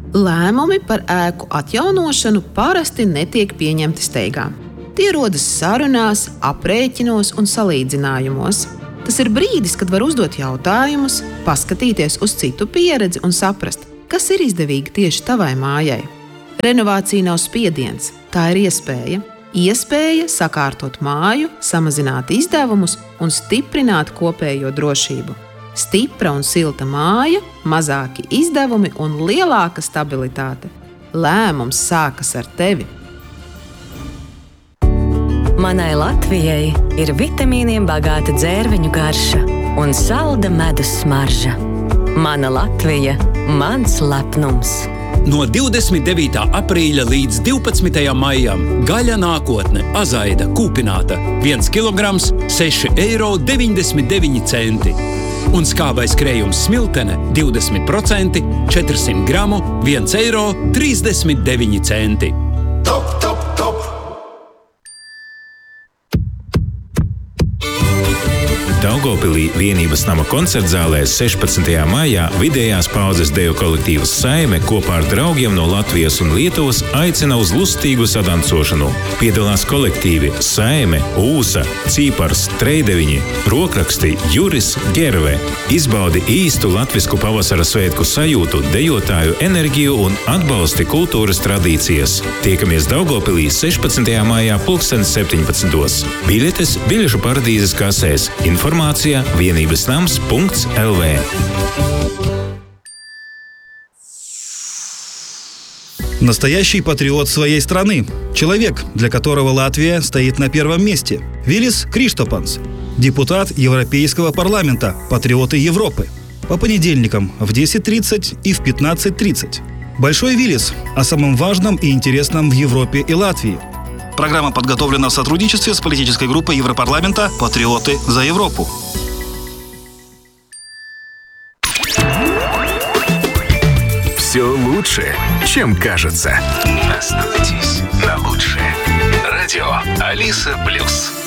Lēmumi par ēku atjaunošanu parasti netiek pieņemti steigā. Tie rodas sarunās, aprēķinos un salīdzinājumos. Tas ir brīdis, kad var uzdot jautājumus, paskatīties uz citu pieredzi un saprast, kas ir izdevīgi tieši tavai mājai. Renovācija nav spiediens, tā ir iespēja. Iespēja sakārtot māju, samazināt izdevumus un stiprināt kopējo drošību. Stipra un silta māja, mazāki izdevumi un lielāka stabilitāte. Lēmums sākas ar tevi. Manai Latvijai ir vitamīniem bagāta dzērveņu garša un salda medus smarža. Mana Latvija, mans lepnums. No 29. aprīļa līdz 12. maijam gaļa nākotne azaida kūpināta 1 kilograms 6,99 eiro. Un skābais krējums smiltene 20% 400 gramu 1,39 eiro. Top, top, top! Daugavpilī Vienības nama koncertzālē 16. maijā vidējās paudzes deju kolektīvas Saime kopā ar draugiem no Latvijas un Lietuvas aicina uz lustīgu sadancošanu. Piedalās kolektīvi Saime, Ūsa, Cīpars, Treideviņi, rokraksti Juris, Gerve. Izbaudi īstu latvisku pavasara svētku sajūtu, dejotāju enerģiju un atbalsti kultūras tradīcijas. Tiekamies Daugavpilī 16. maijā 17. Biļetes biļešu paradīzes kasēs. Информация vienībasnams.lv. Настоящий патриот своей страны. Человек, для которого Латвия стоит на первом месте. Вилис Криштопанс. Депутат Европейского парламента. Патриоты Европы. По понедельникам в 10:30 и в 15:30. Большой Вилис о самом важном и интересном в Европе и Латвии. Программа подготовлена в сотрудничестве с политической группой Европарламента «Патриоты за Европу». Все лучше, чем кажется. Остановитесь на лучшее. Радио Алиса Плюс.